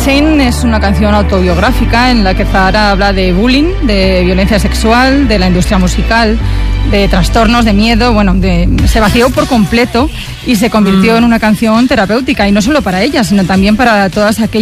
Chain es una canción autobiográfica en la que Zahara habla de bullying, de violencia sexual, de la industria musical, de trastornos, de miedo. Bueno, se vació por completo y se convirtió en una canción terapéutica, y no solo para ella, sino también para todas aquellas